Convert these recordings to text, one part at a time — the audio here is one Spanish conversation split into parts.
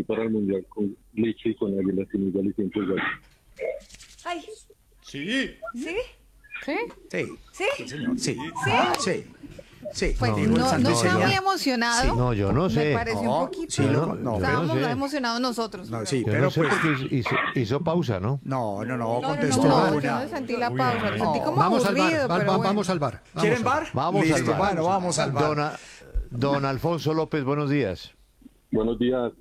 para el Mundial con Lichi y con Águila sin igual y siempre igual. Ay, Sí. ¿sí? ¿Sí? Sí. ¿Sí? Sí, señor. Sí. ¿Sí? Sí. Sí. Pues Digo, el no santo está sería- muy emocionado. No, yo no sé. Me pareció No, un poquito. sí, yo no Estábamos sé. más emocionados nosotros. No, pero- sí, Yo pero no sé pues... porque hizo pausa, ¿no? No, no, contestó No, yo una. no sentí la pausa. Lo sentí como Vamos al aburrido, bar, pero bueno. vamos al bar. ¿Quieren bar? Vamos Listo, al bar. Bueno, vamos al bar. Don Alfonso López, buenos días. Buenos días.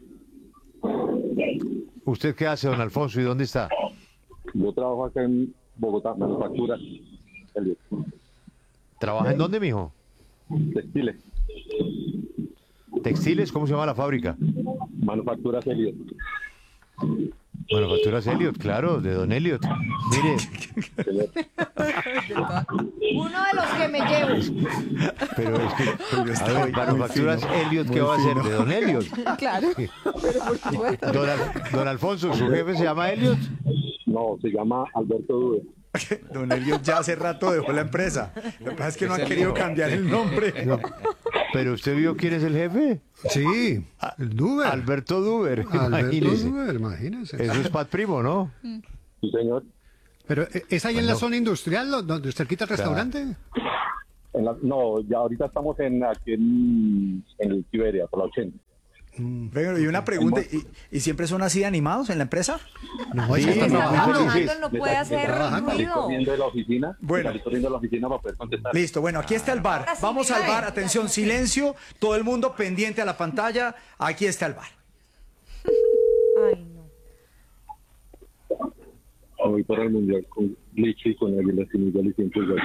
¿Usted qué hace, don Alfonso, y dónde está? Yo trabajo acá en Bogotá, manufactura. ¿Trabaja en dónde, mijo? Textiles. ¿Textiles? ¿Cómo se llama la fábrica? Manufactura Elliot. Manufacturas Elliot, claro, de don Elliot. Mire, Uno de los que me llevo. pero es que, a ver, Manufacturas Elliot, ¿qué va a hacer? De don Elliot. Claro, pero por supuesto. Don Alfonso, ¿su jefe se llama Elliot? No, se llama Alberto Duve. Don Elliot ya hace rato dejó la empresa. Lo que pasa es que no han querido cambiar el nombre. No. ¿Pero usted vio quién es el jefe? Sí, el Duber. Alberto Duber, Alberto imagínese. Duber, imagínese. Eso es Pat Primo, ¿no? Sí, señor. Pero ¿es ahí en la Bueno. zona industrial, donde cerquita el restaurante? No, ya ahorita estamos aquí en el Siberia, por la 80. Venga, y una pregunta, ¿y siempre son así de animados en la empresa? No, Sí, ella está está trabajando. trabajando. No puede hacer Salí ruido. corriendo de la oficina. Bueno. Salí corriendo de la oficina para poder contestar. Listo, bueno, aquí está el bar. Ahora sí, Vamos al mira, bar, atención, silencio, todo el mundo pendiente a la pantalla. Aquí está el bar. Ay, no. Voy para el Mundial con Lichi y con Águila sin igual y siempre igual.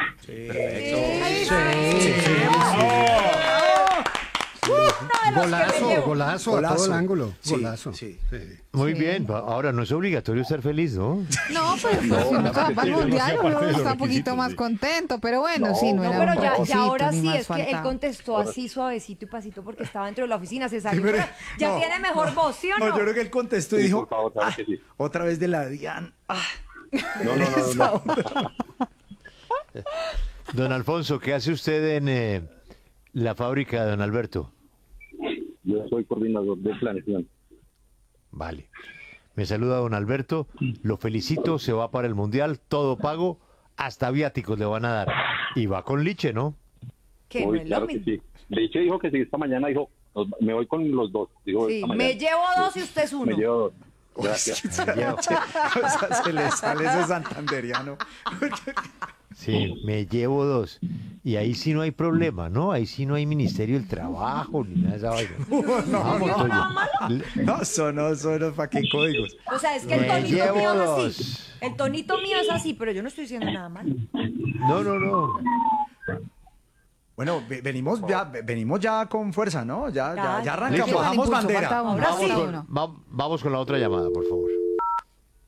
Golazo a todo el ángulo. Sí, Golazo. sí. Muy bien, ahora no es obligatorio ser feliz, ¿no? No, pues si uno se va para el mundial, uno está un poquito más contento, pero bueno, sí, no No, era pero un ya requisito, ahora ni sí, más es que él faltaba. contestó así suavecito y pasito porque estaba dentro de la oficina, se salió. Sí, pero- ya no, tiene mejor voz, ¿sí o no? No, yo creo que él contestó y Sí, dijo, por favor, claro que sí. otra vez de la DIAN. No. Don Alfonso, ¿qué hace usted en la fábrica de don Alberto? Yo soy coordinador de planeación. Vale. Me saluda don Alberto, lo felicito, se va para el Mundial, todo pago, hasta viáticos le van a dar. Y va con Liche, ¿no? Que no Uy, es lo claro que mismo. sí. Lichi dijo que sí, esta mañana dijo, me voy con los dos. Dijo, Sí, esta mañana. me llevo dos y usted es uno. Me llevo dos. Gracias. O sea, se le sale ese santanderiano. Sí, me llevo dos. Y ahí sí no hay problema, ¿no? Ahí sí no hay Ministerio del Trabajo ni nada de esa vaina. Vamos, Toño. No, sonó pa' qué códigos. O sea, es que el Me tonito llevo mío es dos. así. El tonito mío es así, pero yo no estoy diciendo nada mal. No. Bueno, venimos ya con fuerza, ¿no? Ya Ya, arrancamos, listo. bajamos Impulso, bandera. falta uno, Ahora sí. falta uno. Vamos con la otra llamada, por favor.